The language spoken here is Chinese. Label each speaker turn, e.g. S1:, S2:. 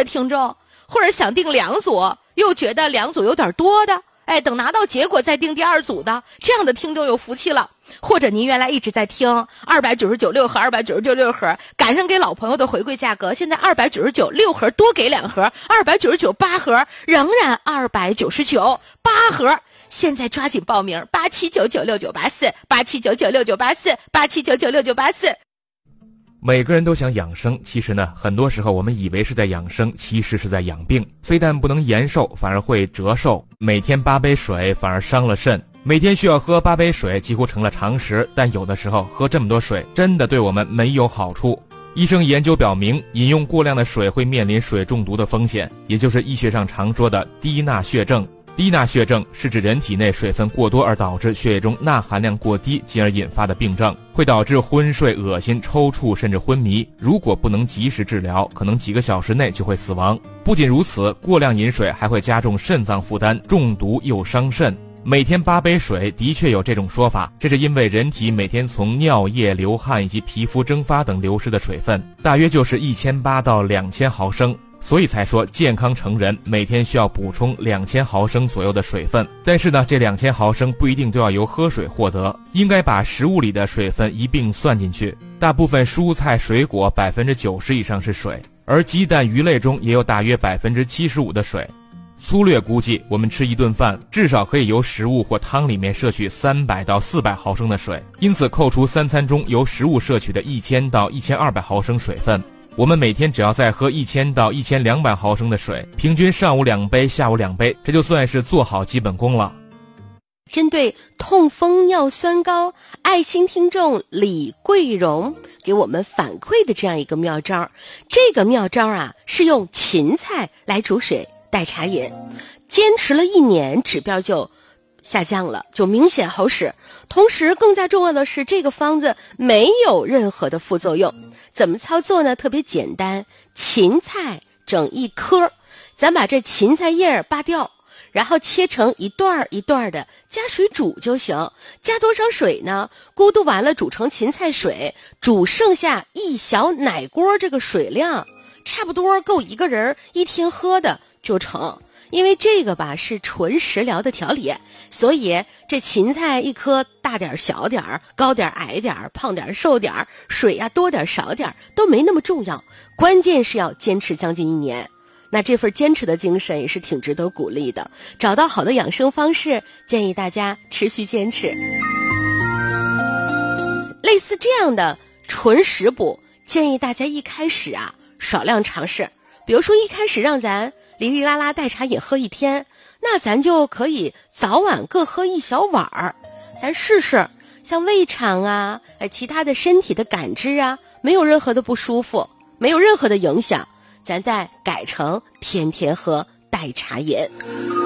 S1: 听众，或者想订2组又觉得2组有点多的，等拿到结果再订第2组的，这样的听众有福气了。或者您原来一直在听299 6盒299 6盒，赶上给老朋友的回馈价格，现在299 6盒多给2盒，299 8盒仍然299 8盒，现在抓紧报名87996984 87996984 87996984。
S2: 每个人都想养生，其实呢，很多时候我们以为是在养生，其实是在养病。非但不能延寿，反而会折寿。每天8杯水反而伤了肾，每天需要喝8杯水几乎成了常识，但有的时候喝这么多水真的对我们没有好处。医生研究表明，饮用过量的水会面临水中毒的风险，也就是医学上常说的低钠血症。低钠血症是指人体内水分过多而导致血液中钠含量过低，进而引发的病症，会导致昏睡、恶心、抽搐甚至昏迷。如果不能及时治疗，可能几个小时内就会死亡。不仅如此，过量饮水还会加重肾脏负担，中毒又伤肾。每天8杯水的确有这种说法，这是因为人体每天从尿液、流汗以及皮肤蒸发等流失的水分，大约就是1800到2000毫升。所以才说健康成人每天需要补充2000毫升左右的水分。但是呢，这2000毫升不一定都要由喝水获得，应该把食物里的水分一并算进去。大部分蔬菜水果90%以上是水，而鸡蛋鱼类中也有大约75%的水。粗略估计，我们吃一顿饭至少可以由食物或汤里面摄取300到400毫升的水，因此扣除3餐中由食物摄取的1000到1200毫升水分，我们每天只要再喝1000到1200毫升的水，平均上午2杯，下午2杯，这就算是做好基本功了。
S1: 针对痛风尿酸高，爱心听众李桂荣给我们反馈的这样一个妙招，这个妙招啊是用芹菜来煮水代茶饮，坚持了1年，指标就下降了，就明显好使。同时更加重要的是，这个方子没有任何的副作用。怎么操作呢？特别简单，芹菜整1颗，咱把这芹菜叶扒掉，然后切成一段一段的，加水煮就行。加多少水呢？咕嘟完了煮成芹菜水，煮剩下1小奶锅这个水量，差不多够1个人1天喝的就成。因为这个吧是纯食疗的调理，所以这芹菜1颗大点小点，高点矮点，胖点瘦点，水呀多点少点都没那么重要，关键是要坚持将近1年。那这份坚持的精神也是挺值得鼓励的，找到好的养生方式，建议大家持续坚持。类似这样的纯食补，建议大家一开始啊少量尝试，比如说一开始让咱哩哩啦啦代茶饮喝1天，那咱就可以早晚各喝1小碗儿，咱试试，像胃肠啊，其他的身体的感知啊，没有任何的不舒服，没有任何的影响，咱再改成天天喝代茶饮。